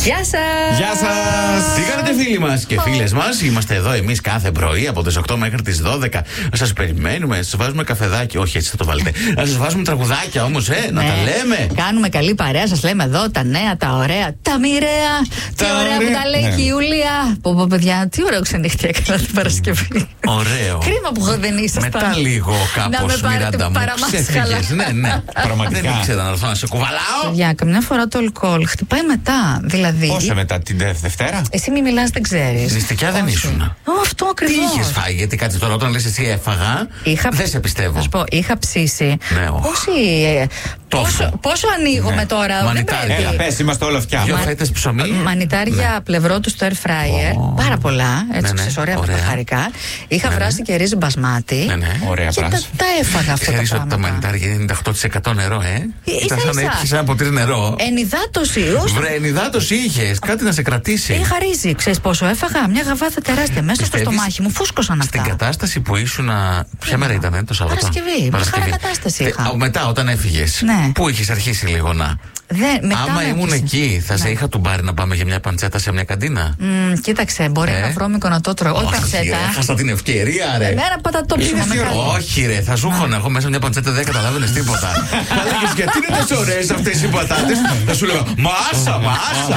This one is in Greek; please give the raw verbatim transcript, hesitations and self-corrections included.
Γεια σας! Γεια σας! Τι κάνετε, φίλοι μας και φίλες μας? Είμαστε εδώ εμείς κάθε πρωί από τις οκτώ μέχρι τις δώδεκα. Να σας περιμένουμε, να σας βάζουμε καφεδάκι. Όχι, έτσι θα το βάλετε. Να σας βάζουμε τραγουδάκια όμως, ε, να ναι. τα λέμε. Κάνουμε καλή παρέα, σας λέμε εδώ τα νέα, τα ωραία, τα μοιραία. Τι ωραία ωραία. που τα λέει Ναι. και η Ιούλια. Πω, πω, παιδιά, τι ωραίο ξενύχτη έκανα την Παρασκευή. Ωραίο. Κρίμα που δεν ήσασταν. Μετά λίγο κάπως, Μιράντα μου. Ξέφυγες, ναι, ναι. Πραγματικά. Δεν ήξερα να έρθω να σε κουβαλάω. Παιδιά, καμιά φορά το αλκοόλ χτυπάει μετά. Δηλαδή. Πόσα μετά την Δε- Δευτέρα? Εσύ μη μιλάς, δεν ξέρεις. Νηστικιά δεν Όχι. ήσουν. Ω, αυτό Τι ακριβώς. είχες φάει, γιατί κάτι τώρα όταν λες εσύ έφαγα, Είχα- δεν σε πιστεύω. Θα σου πω, είχα ψήσει. Ναι, οχ. Πόση, ε, Τόφου. πόσο, πόσο ανοίγουμε Ναι. τώρα, δεν Μανιτάρια. πρέπει. Έλα, πες, είμαστε όλα φτιά. Δυο φέτες ψωμί. Μανιτάρια πλευρό του στο air fryer. Ω. Πάρα πολλά. Έτσι, Ναι, ναι, ξέρεις, ωραία με τα ωραία. χαρικά. Είχα Ναι, ναι. βράσει και ρύζι μπασμάτι. Ναι, ναι. Ωραία Και τα, φράση. τα έφαγα αυτά Ξέρεις τα ότι τα πράγματα. μανιτάρια είναι ενενήντα οκτώ τοις εκατό νερό, ε? ίσα Ήταν σαν να ίσα. έπιες ένα ποτήρι νερό. Ενυδάτωση. όσο- Βρε, ενυδάτωση είχες, κάτι να σε κρατήσει. Είχα ρύζι. Ξέρεις πόσο έφαγα? Μια γαβάθα τεράστια. Μέσα στο Πιστεύεις στομάχι μου φούσκωσαν Στην αυτά. κατάσταση που ήσουν. Ποια μέρα ήταν, το Σάββατο? Παρασκευή. Μια χαρά κατάσταση Ε, είχα. α, Μετά, όταν έφυγες, Ναι. πού είχες αρχίσει λίγο να. Δεν, μετά Άμα με ήμουν έπιασε. εκεί, θα σε Ναι. είχα του μπάρι να πάμε για μια παντσέτα σε μια καντίνα. Μμ, κοίταξε, μπορεί Ε. ένα βρώμικο να το τρώω. Όχι Όχι, ρε, παντσέτα. έχασα την ευκαιρία, ρε. Εμένα πατατόψιμο με κάτι. Όχι, ρε, θα σου χώνα. Εγώ μέσα μια παντσέτα δεν καταλάβαινες τίποτα. Θα λέγες γιατί είναι τόσο ωραίες αυτές οι πατάτες. Θα σου λέγα μάσα, μάσα.